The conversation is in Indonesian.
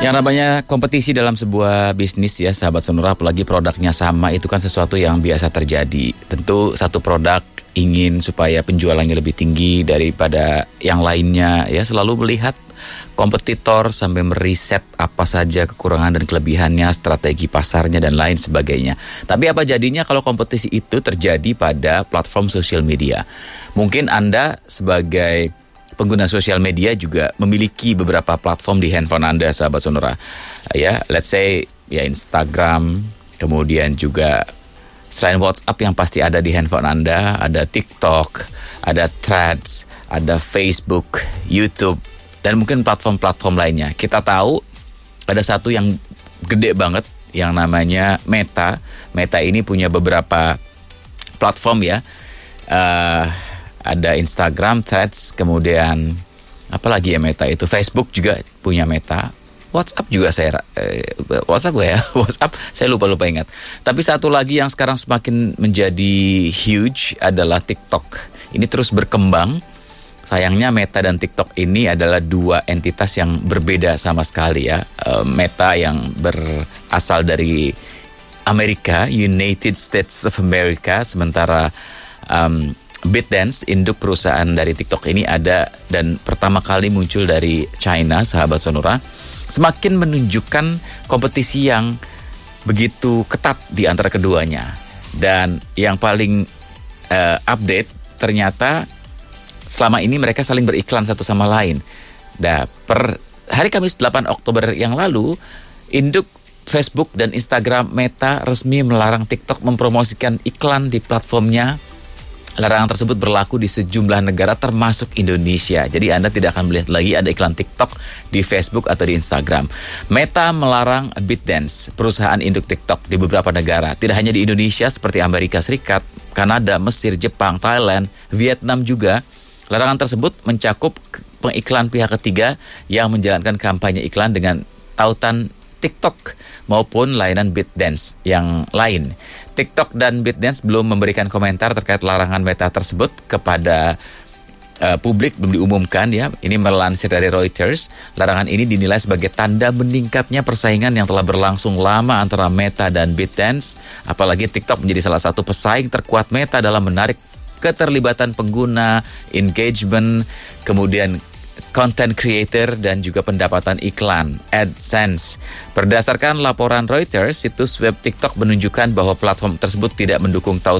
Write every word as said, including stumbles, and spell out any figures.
Yang namanya kompetisi dalam sebuah bisnis ya sahabat Sonora, apalagi produknya sama, itu kan sesuatu yang biasa terjadi. Tentu satu produk ingin supaya penjualannya lebih tinggi daripada yang lainnya ya, selalu melihat kompetitor sampai meriset apa saja kekurangan dan kelebihannya, strategi pasarnya dan lain sebagainya. Tapi apa jadinya kalau kompetisi itu terjadi pada platform sosial media? Mungkin Anda sebagai pengguna sosial media juga memiliki beberapa platform di handphone Anda, sahabat Sonora. Ya, let's say ya Instagram, kemudian juga selain WhatsApp yang pasti ada di handphone Anda, ada TikTok, ada Threads, ada Facebook, YouTube, dan mungkin platform-platform lainnya. Kita tahu ada satu yang gede banget yang namanya Meta. Meta ini punya beberapa platform ya. Uh, Ada Instagram, Threads, kemudian apa lagi ya Meta itu, Facebook juga punya Meta, WhatsApp juga saya eh, WhatsApp gue ya, WhatsApp saya lupa-lupa ingat. Tapi satu lagi yang sekarang semakin menjadi huge adalah TikTok. Ini terus berkembang. Sayangnya Meta dan TikTok ini adalah dua entitas yang berbeda sama sekali ya. E, Meta yang berasal dari Amerika, United States of America, sementara um, ByteDance, induk perusahaan dari TikTok ini ada dan pertama kali muncul dari China, sahabat Sonora. Semakin menunjukkan kompetisi yang begitu ketat di antara keduanya. Dan yang paling uh, update, ternyata selama ini mereka saling beriklan satu sama lain. Nah, per hari Kamis delapan Oktober yang lalu, induk Facebook dan Instagram Meta resmi melarang TikTok mempromosikan iklan di platformnya. Larangan tersebut berlaku di sejumlah negara termasuk Indonesia. Jadi Anda tidak akan melihat lagi ada iklan TikTok di Facebook atau di Instagram. Meta melarang ByteDance, perusahaan induk TikTok, di beberapa negara. Tidak hanya di Indonesia seperti Amerika Serikat, Kanada, Mesir, Jepang, Thailand, Vietnam juga. Larangan tersebut mencakup pengiklan pihak ketiga yang menjalankan kampanye iklan dengan tautan TikTok maupun layanan ByteDance yang lain. TikTok dan ByteDance belum memberikan komentar terkait larangan Meta tersebut kepada uh, publik, belum diumumkan ya. Ini melansir dari Reuters. Larangan ini dinilai sebagai tanda meningkatnya persaingan yang telah berlangsung lama antara Meta dan ByteDance. Apalagi TikTok menjadi salah satu pesaing terkuat Meta dalam menarik keterlibatan pengguna, engagement, kemudian content creator dan juga pendapatan iklan, AdSense. Berdasarkan laporan Reuters, situs web TikTok menunjukkan bahwa platform tersebut tidak mendukung tautan